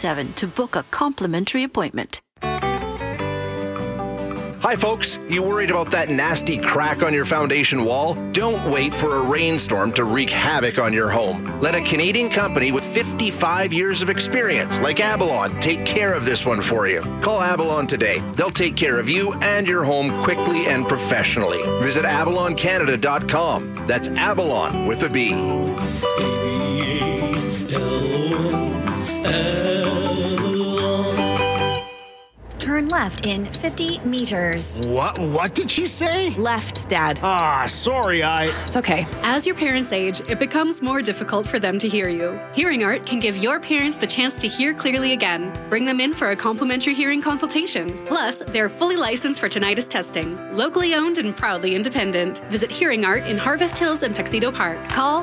877 to book a complimentary appointment. Hi, folks. You worried about that nasty crack on your foundation wall? Don't wait for a rainstorm to wreak havoc on your home. Let a Canadian company with 55 years of experience, like Avalon, take care of this one for you. Call Avalon today. They'll take care of you and your home quickly and professionally. Visit avaloncanada.com. That's Avalon with a B. Turn left in 50 meters. What did she say? Left, Dad. Sorry, It's okay. As your parents age, it becomes more difficult for them to hear you. Hearing Art can give your parents the chance to hear clearly again. Bring them in for a complimentary hearing consultation. Plus, they're fully licensed for tinnitus testing. Locally owned and proudly independent. Visit Hearing Art in Harvest Hills and Tuxedo Park. Call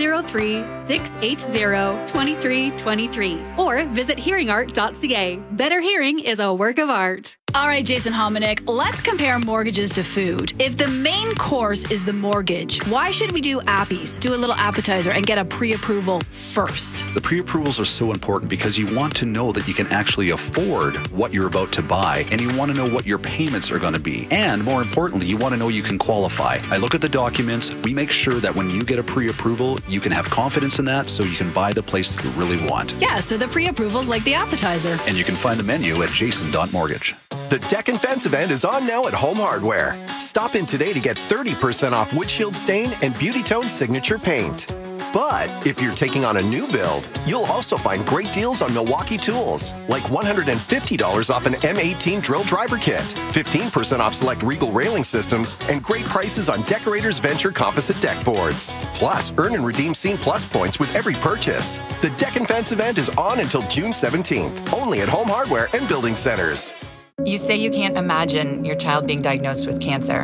403-680-2323 or visit hearingart.ca. Better hearing is a work of art. All right, Jason Hominick, let's compare mortgages to food. If the main course is the mortgage, why should we do appies, do a little appetizer, and get a pre-approval first? The pre-approvals are so important because you want to know that you can actually afford what you're about to buy, and you want to know what your payments are going to be. And more importantly, you want to know you can qualify. I look at the documents. We make sure that when you get a pre-approval, you can have confidence in that so you can buy the place that you really want. Yeah, so the pre-approval's like the appetizer. And you can find the menu at jason.mortgage. The Deck and Fence event is on now at Home Hardware. Stop in today to get 30% off windshield stain and Beauty Tone signature paint. But if you're taking on a new build, you'll also find great deals on Milwaukee tools, like $150 off an M18 drill driver kit, 15% off select Regal railing systems, and great prices on Decorators Venture composite deck boards. Plus, earn and redeem Scene Plus points with every purchase. The Deck and Fence event is on until June 17th, only at Home Hardware and Building Centers. You say you can't imagine your child being diagnosed with cancer,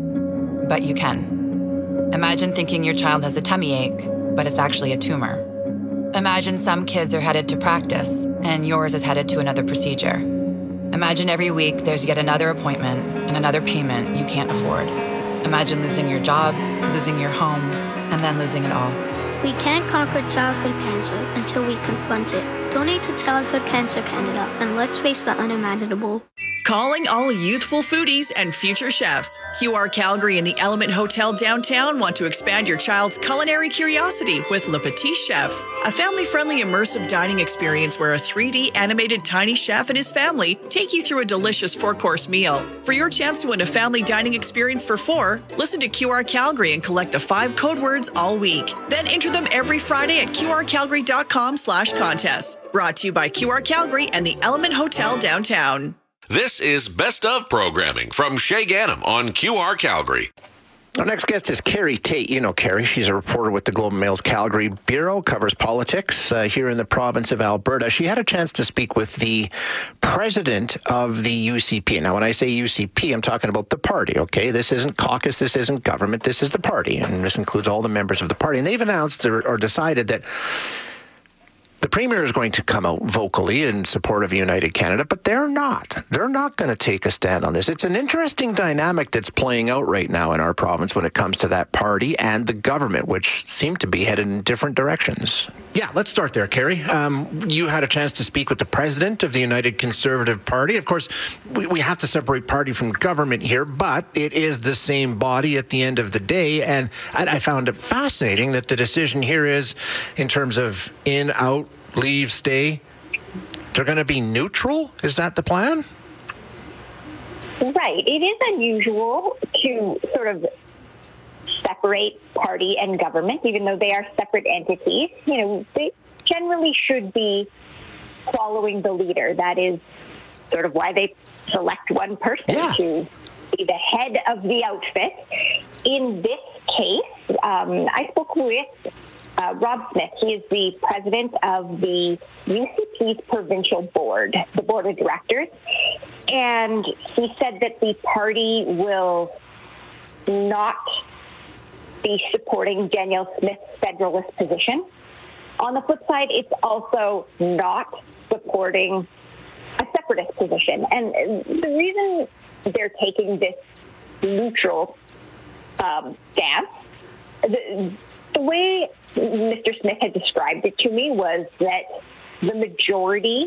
but you can. Imagine thinking your child has a tummy ache, but it's actually a tumor. Imagine some kids are headed to practice, and yours is headed to another procedure. Imagine every week there's yet another appointment and another payment you can't afford. Imagine losing your job, losing your home, and then losing it all. We can't conquer childhood cancer until we confront it. Donate to Childhood Cancer Canada, and let's face the unimaginable. Calling all youthful foodies and future chefs. QR Calgary and the Element Hotel downtown want to expand your child's culinary curiosity with Le Petit Chef, a family-friendly immersive dining experience where a 3D animated tiny chef and his family take you through a delicious 4-course meal. For your chance to win a family dining experience for 4, listen to QR Calgary and collect the 5 code words all week. Then enter them every Friday at qrcalgary.com/contest. Brought to you by QR Calgary and the Element Hotel downtown. This is Best of programming from Shay Ganem on QR Calgary. Our next guest is Carrie Tate. You know Carrie. She's a reporter with the Globe and Mail's Calgary Bureau, covers politics here in the province of Alberta. She had a chance to speak with the president of the UCP. Now, when I say UCP, I'm talking about the party, okay? This isn't caucus, this isn't government, this is the party, and this includes all the members of the party. And they've announced or decided that the Premier is going to come out vocally in support of United Canada, but they're not. They're not going to take a stand on this. It's an interesting dynamic that's playing out right now in our province when it comes to that party and the government, which seem to be headed in different directions. Yeah, let's start there, Carrie. You had a chance to speak with the president of the United Conservative Party. Of course, we have to separate party from government here, but it is the same body at the end of the day. And I found it fascinating that the decision here is, in terms of in, out, leave, stay, they're going to be neutral? Is that the plan? Right. It is unusual to sort of separate party and government, even though they are separate entities. You know, they generally should be following the leader. That is sort of why they select one person to be the head of the outfit. In this case, I spoke with Rob Smith. He is the president of the UCP's provincial board, the board of directors. And he said that the party will not be supporting Danielle Smith's federalist position. On the flip side, it's also not supporting a separatist position. And the reason they're taking this neutral stance, the way Mr. Smith had described it to me was that the majority